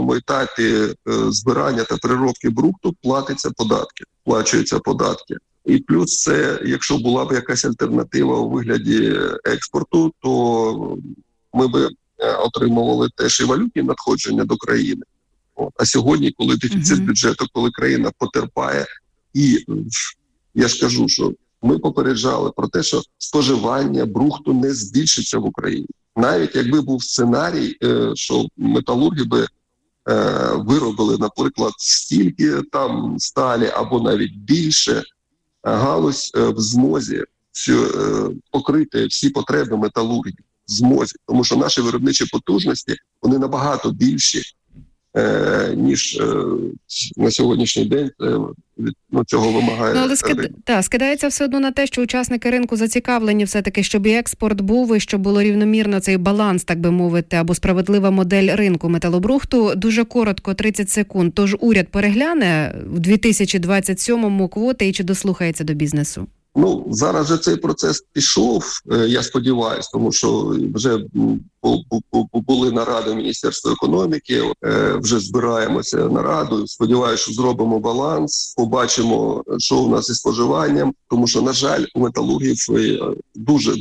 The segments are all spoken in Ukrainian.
кожному етапі збирання та переробки брухту сплачуються податки. І плюс це, якщо була б якась альтернатива у вигляді експорту, то ми б отримували теж і валютні надходження до країни. А сьогодні, коли дефіцит бюджету, коли країна потерпає, і я ж кажу, що ми попереджали про те, що споживання брухту не збільшиться в Україні. Навіть якби був сценарій, що металурги би виробили, наприклад, стільки там сталі або навіть більше, галузь в змозі покрити всі потреби металургів, в змозі. Тому що наші виробничі потужності, вони набагато більші, ніж на сьогоднішній день цього вимагає. Але скидається все одно на те, що учасники ринку зацікавлені все-таки, щоб і експорт був, і щоб було рівномірно цей баланс, так би мовити, або справедлива модель ринку металобрухту. Дуже коротко, 30 секунд. Тож уряд перегляне в 2027-му квоти і чи дослухається до бізнесу? Зараз же цей процес пішов, я сподіваюся, тому що вже були наради в Міністерстві економіки, вже збираємося нарадою, сподіваюся, що зробимо баланс, побачимо, що у нас із споживанням, тому що, на жаль, у металургів дуже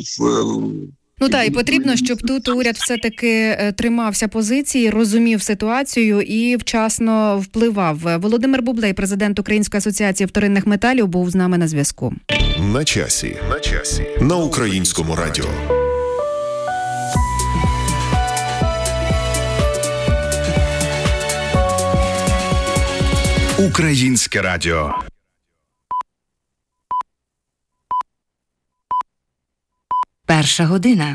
і потрібно, щоб тут уряд все-таки тримався позиції, розумів ситуацію і вчасно впливав. Володимир Бублей, президент Української асоціації вторинних металів, був з нами на зв'язку. На часі. На Українському радіо. Українське радіо. Перша година.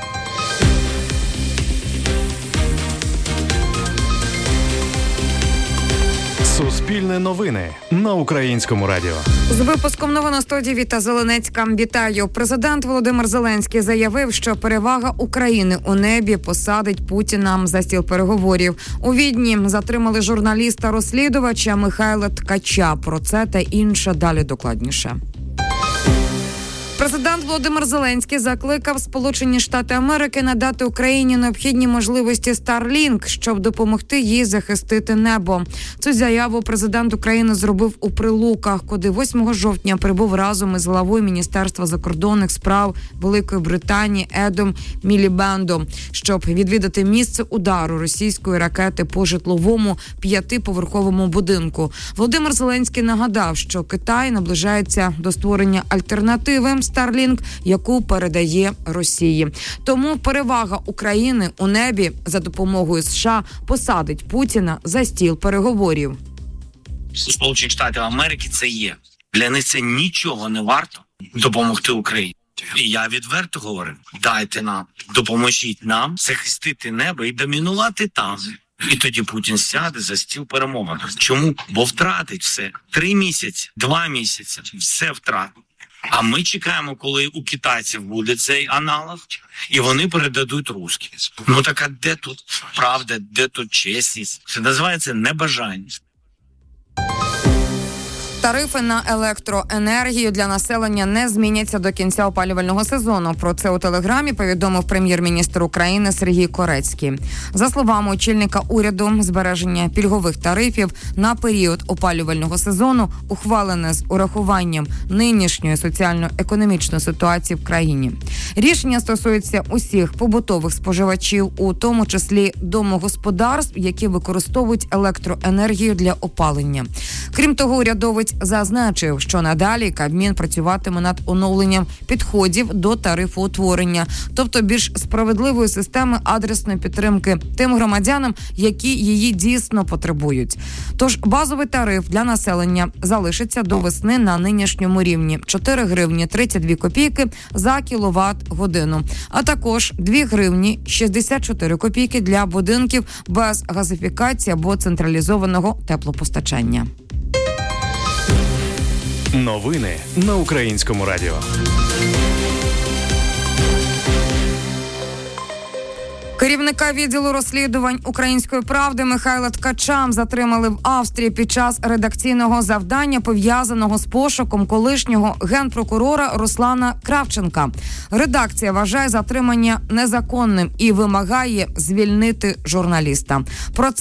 Суспільне новини на Українському радіо. З випуском новин у студії Віта Зеленецька. Вітаю. Президент Володимир Зеленський заявив, що перевага України у небі посадить Путіна за стіл переговорів. У Відні затримали журналіста-розслідувача Михайла Ткача. Про це та інше далі докладніше. Президент Володимир Зеленський закликав Сполучені Штати Америки надати Україні необхідні можливості Starlink, щоб допомогти їй захистити небо. Цю заяву президент України зробив у Прилуках, куди 8 жовтня прибув разом із главою Міністерства закордонних справ Великої Британії Едом Мілібендом, щоб відвідати місце удару російської ракети по житловому 5-поверховому будинку. Володимир Зеленський нагадав, що Китай наближається до створення альтернативи Starlink, яку передає Росії. Тому перевага України у небі за допомогою США посадить Путіна за стіл переговорів. Сполучені Штати Америки це є. Для них це нічого не варто допомогти Україні. І я відверто говорю, дайте нам, допоможіть нам захистити небо і домінувати там. І тоді Путін сяде за стіл перемовин. Чому? Бо втратить все. 3 місяці, 2 місяці, все втратить. А ми чекаємо, коли у китайців буде цей аналог, і вони передадуть русські. Так а де тут правда, де тут чесність? Це називається небажання. Тарифи на електроенергію для населення не зміняться до кінця опалювального сезону. Про це у Телеграмі повідомив прем'єр-міністр України Сергій Корецький. За словами очільника уряду, збереження пільгових тарифів на період опалювального сезону ухвалене з урахуванням нинішньої соціально-економічної ситуації в країні. Рішення стосується усіх побутових споживачів, у тому числі домогосподарств, які використовують електроенергію для опалення. Крім того, урядовець зазначив, що надалі Кабмін працюватиме над оновленням підходів до тарифоутворення, тобто більш справедливої системи адресної підтримки тим громадянам, які її дійсно потребують. Тож базовий тариф для населення залишиться до весни на нинішньому рівні – 4 гривні 32 копійки за кіловат-годину, а також 2 гривні 64 копійки для будинків без газифікації або централізованого теплопостачання. Новини на Українському радіо. Керівника відділу розслідувань «Української правди» Михайла Ткача затримали в Австрії під час редакційного завдання, пов'язаного з пошуком колишнього генпрокурора Руслана Кравченка. Редакція вважає затримання незаконним і вимагає звільнити журналіста. Про це